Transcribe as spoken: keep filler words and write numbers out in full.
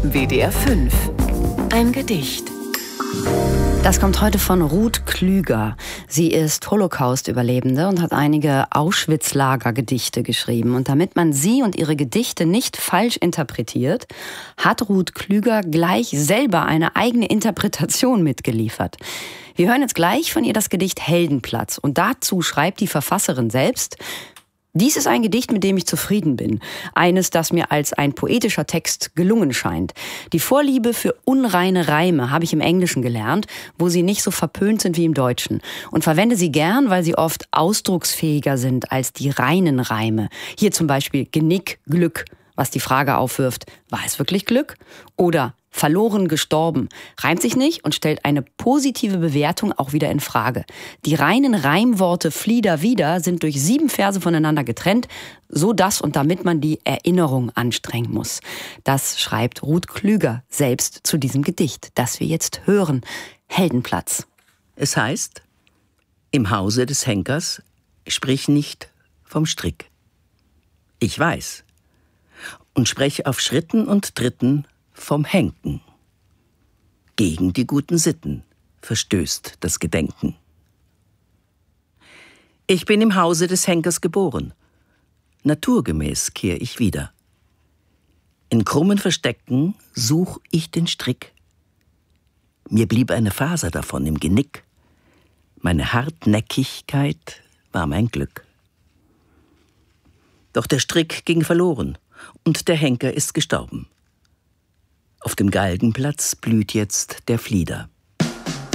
W D R fünf. Ein Gedicht. Das kommt heute von Ruth Klüger. Sie ist Holocaust-Überlebende und hat einige Auschwitz-Lager-Gedichte geschrieben. Und damit man sie und ihre Gedichte nicht falsch interpretiert, hat Ruth Klüger gleich selber eine eigene Interpretation mitgeliefert. Wir hören jetzt gleich von ihr das Gedicht Heldenplatz. Und dazu schreibt die Verfasserin selbst: Dies ist ein Gedicht, mit dem ich zufrieden bin. Eines, das mir als ein poetischer Text gelungen scheint. Die Vorliebe für unreine Reime habe ich im Englischen gelernt, wo sie nicht so verpönt sind wie im Deutschen. Und verwende sie gern, weil sie oft ausdrucksfähiger sind als die reinen Reime. Hier zum Beispiel Genick, Glück, was die Frage aufwirft: War es wirklich Glück? Oder verloren, gestorben, reimt sich nicht und stellt eine positive Bewertung auch wieder in Frage. Die reinen Reimworte Flieder wieder sind durch sieben Verse voneinander getrennt, so dass und damit man die Erinnerung anstrengen muss. Das schreibt Ruth Klüger selbst zu diesem Gedicht, das wir jetzt hören. Heldenplatz. Es heißt: Im Hause des Henkers sprich nicht vom Strick. Ich weiß und sprech auf Schritten und Tritten vom Henken. Gegen die guten Sitten verstößt das Gedenken. Ich bin im Hause des Henkers geboren. Naturgemäß kehr ich wieder. In krummen Verstecken such ich den Strick. Mir blieb eine Faser davon im Genick. Meine Hartnäckigkeit war mein Glück. Doch der Strick ging verloren und der Henker ist gestorben. Auf dem Galgenplatz blüht jetzt der Flieder.